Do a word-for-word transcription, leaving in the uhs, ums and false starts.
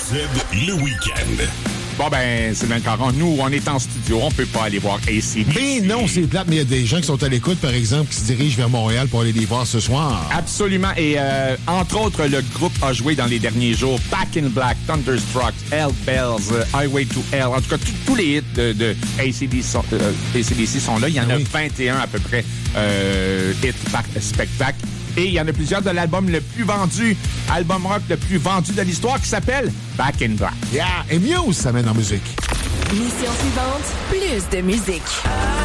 Z, le week-end. Bon, ben, Sylvain Caron, nous, on est en studio, on peut pas aller voir A C D C. Mais non, c'est plate, mais il y a des gens qui sont à l'écoute, par exemple, qui se dirigent vers Montréal pour aller les voir ce soir. Absolument. Et euh, entre autres, le groupe a joué dans les derniers jours Back in Black, Thunderstruck, Hell Bells, uh, Highway to Hell. En tout cas, tous les hits de, de A C D C sont, euh, A C D C sont là. Il y en ah, a oui. vingt et un à peu près euh, hits par spectacle. Et il y en a plusieurs de l'album le plus vendu, album rock le plus vendu de l'histoire, qui s'appelle Back in Black. Yeah! Et Muse s'amène en musique. Mission suivante, plus de musique.